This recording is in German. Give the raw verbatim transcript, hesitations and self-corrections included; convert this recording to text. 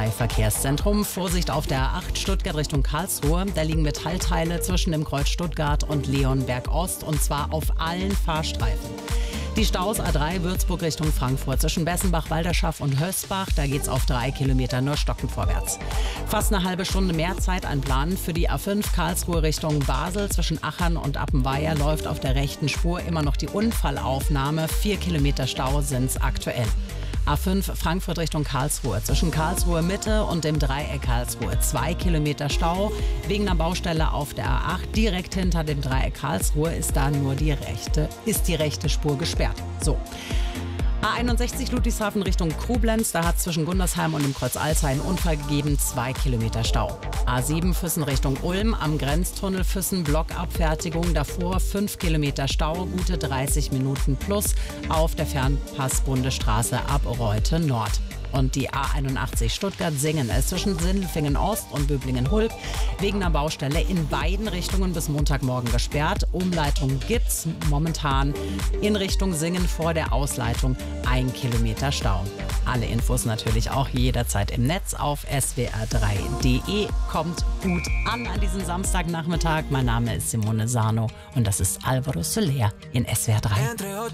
drei Verkehrszentrum. Vorsicht auf der A acht Stuttgart Richtung Karlsruhe. Da liegen Metallteile zwischen dem Kreuz Stuttgart und Leonberg Ost, und zwar auf allen Fahrstreifen. Die Staus A drei Würzburg Richtung Frankfurt zwischen Bessenbach, Walderschaff und Hösbach. Da geht's auf drei Kilometer nur stockend vorwärts. Fast eine halbe Stunde mehr Zeit einplanen für die A fünf Karlsruhe Richtung Basel. Zwischen Achern und Appenweier läuft auf der rechten Spur immer noch die Unfallaufnahme. Vier Kilometer Stau sind's aktuell. A fünf Frankfurt Richtung Karlsruhe. Zwischen Karlsruhe Mitte und dem Dreieck Karlsruhe zwei Kilometer Stau. Wegen einer Baustelle auf der A acht direkt hinter dem Dreieck Karlsruhe ist da nur die rechte, ist die rechte Spur gesperrt. So. A einundsechzig Ludwigshafen Richtung Koblenz, da hat es zwischen Gundersheim und dem Kreuz Alzey einen Unfall gegeben, zwei Kilometer Stau. A sieben Füssen Richtung Ulm, am Grenztunnel Füssen Blockabfertigung, davor fünf Kilometer Stau, gute dreißig Minuten plus auf der Fernpass-Bundesstraße ab Reute Nord. Und die A einundachtzig Stuttgart-Singen ist zwischen Sindelfingen Ost und Böblingen-Hulb wegen einer Baustelle in beiden Richtungen bis Montagmorgen gesperrt. Umleitung gibt's momentan in Richtung Singen vor der Ausleitung ein Kilometer Stau. Alle Infos natürlich auch jederzeit im Netz auf S W R drei punkt de. Kommt gut an an diesem Samstagnachmittag. Mein Name ist Simone Sarno und das ist Alvaro Soler in S W R drei.